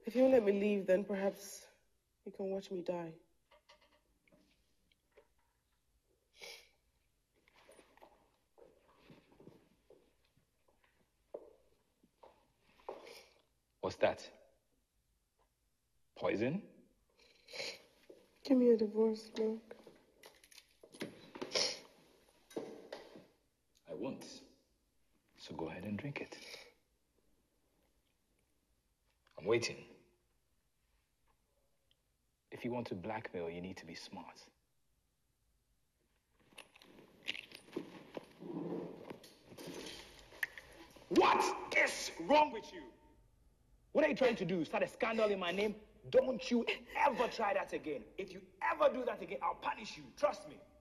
If you won't let me leave, then perhaps you can watch me die. What's that? Poison? Give me a divorce, milk. I won't. So go ahead and drink it. I'm waiting. If you want to blackmail, you need to be smart. What is wrong with you? What are you trying to do? Start a scandal in my name? Don't you ever try that again. If you ever do that again, I'll punish you. Trust me.